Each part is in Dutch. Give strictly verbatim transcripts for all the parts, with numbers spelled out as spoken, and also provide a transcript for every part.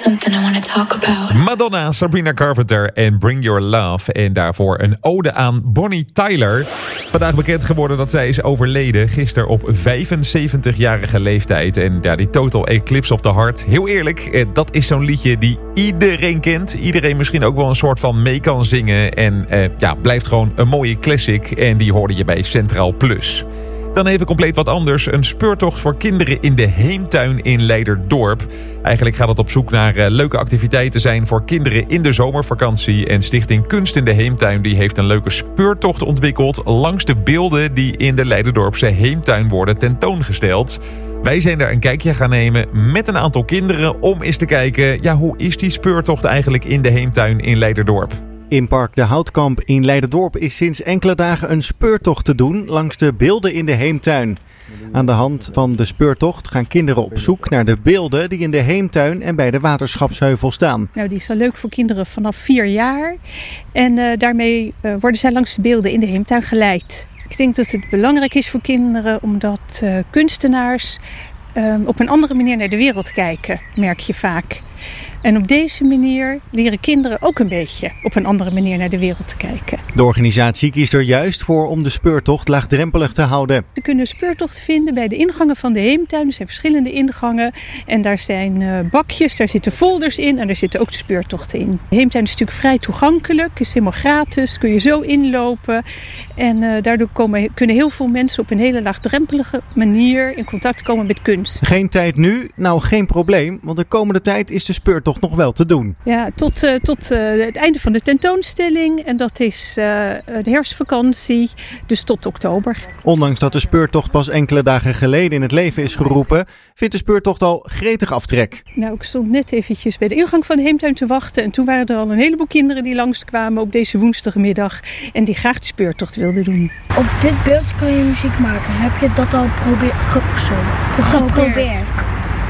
something I want to talk about. Madonna, Sabrina Carpenter en Bring Your Love. En daarvoor een ode aan Bonnie Tyler. Vandaag bekend geworden dat zij is overleden. Gisteren op vijfenzeventigjarige leeftijd. En ja, die Total Eclipse of the Heart. Heel eerlijk, dat is zo'n liedje die iedereen kent. Iedereen misschien ook wel een soort van mee kan zingen. En eh, ja, blijft gewoon een mooie classic. En die hoorde je bij Centraal Plus. Dan even compleet wat anders. Een speurtocht voor kinderen in de Heemtuin in Leiderdorp. Eigenlijk gaat het op zoek naar uh, leuke activiteiten zijn voor kinderen in de zomervakantie. En Stichting Kunst in de Heemtuin die heeft een leuke speurtocht ontwikkeld langs de beelden die in de Leiderdorpse Heemtuin worden tentoongesteld. Wij zijn daar een kijkje gaan nemen met een aantal kinderen om eens te kijken, ja, hoe is die speurtocht eigenlijk in de Heemtuin in Leiderdorp? In Park de Houtkamp in Leiderdorp is sinds enkele dagen een speurtocht te doen langs de beelden in de Heemtuin. Aan de hand van de speurtocht gaan kinderen op zoek naar de beelden die in de Heemtuin en bij de Waterschapsheuvel staan. Nou, die is wel leuk voor kinderen vanaf vier jaar. En uh, daarmee uh, worden zij langs de beelden in de Heemtuin geleid. Ik denk dat het belangrijk is voor kinderen omdat uh, kunstenaars uh, op een andere manier naar de wereld kijken, merk je vaak. En op deze manier leren kinderen ook een beetje op een andere manier naar de wereld te kijken. De organisatie kiest er juist voor om de speurtocht laagdrempelig te houden. We kunnen een speurtocht vinden bij de ingangen van de Heemtuin. Er zijn verschillende ingangen en daar zijn uh, bakjes, daar zitten folders in en daar zitten ook de speurtochten in. De Heemtuin is natuurlijk vrij toegankelijk, is helemaal gratis, kun je zo inlopen. En uh, daardoor komen, kunnen heel veel mensen op een hele laagdrempelige manier in contact komen met kunst. Geen tijd nu? Nou, geen probleem, want de komende tijd is de speurtocht nog wel te doen. Ja, tot, uh, tot uh, het einde van de tentoonstelling en dat is uh, de herfstvakantie, dus tot oktober. Ondanks dat de speurtocht pas enkele dagen geleden in het leven is geroepen, vindt de speurtocht al gretig aftrek. Nou, ik stond net eventjes bij de ingang van de Heemtuin te wachten en toen waren er al een heleboel kinderen die langskwamen op deze woensdagmiddag en die graag de speurtocht wilden doen. Op dit beeld kan je muziek maken. Heb je dat al probeer- ge- zo, geprobeerd? geprobeerd?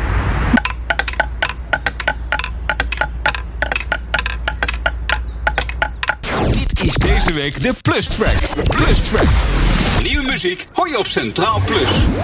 Is deze week de Plus Track. Plus Track. Nieuwe muziek hoor je op Centraal Plus.